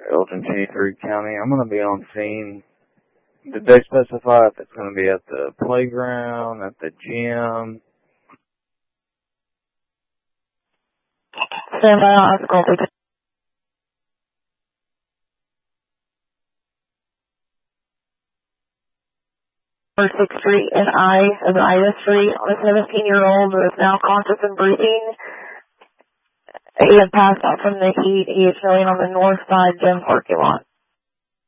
Elgin City, Reed County. I'm going to be on scene. Did they specify if it's going to be at the playground, at the gym? Stand by on Oscar Gold. 6th Street and Ida Street on a 17-year-old who is now conscious and breathing. He had passed out from the heat. He is showing on the north side gym parking lot.